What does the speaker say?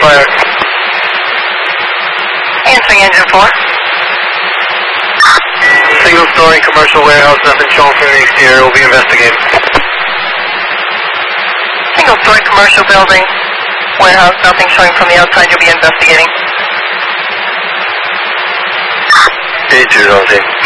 fire. Answering engine 4. Single story commercial warehouse, nothing shown from the exterior, we'll be investigating. Single story commercial building, warehouse, nothing showing from the outside, you'll be investigating. 82, don't see.